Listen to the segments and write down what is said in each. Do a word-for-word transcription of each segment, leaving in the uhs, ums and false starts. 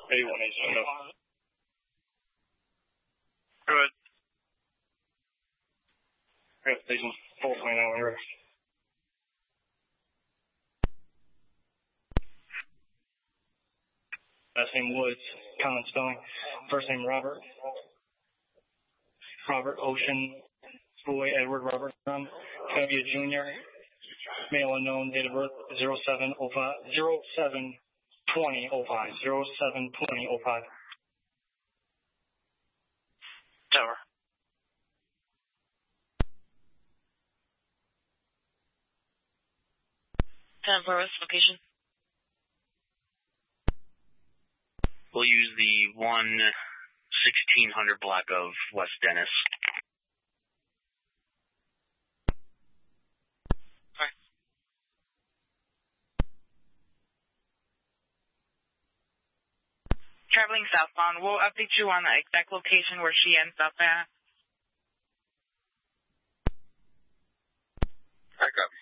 eighty-one eight seven. Good. Red station four twenty-nine when you're ready. Last name Woods, common spelling. First name Robert. Robert Ocean, boy Edward Robert. Um, going to be a junior. Male unknown, date of birth zero seven oh five, zero seven twenty oh five, zero seven twenty oh five. Tower. ten four West location. We'll use the one sixteen hundred block of West Dennis. Okay. Traveling southbound, we'll update you on the exact location where she ends up at. I copy.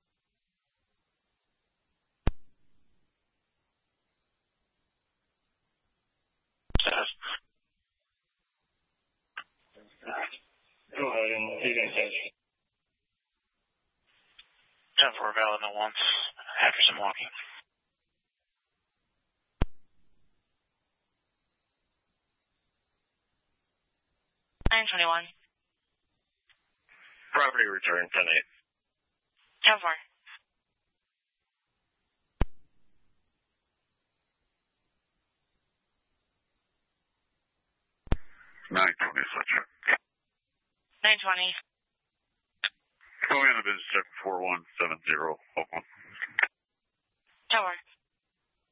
Go ahead and you can catch. ten four valid no once after some walking. nine twenty-one. Property return ten eight. ten four. nine twenty, such. nine twenty. Going on the business check four one seven zero. Oakland. Tower.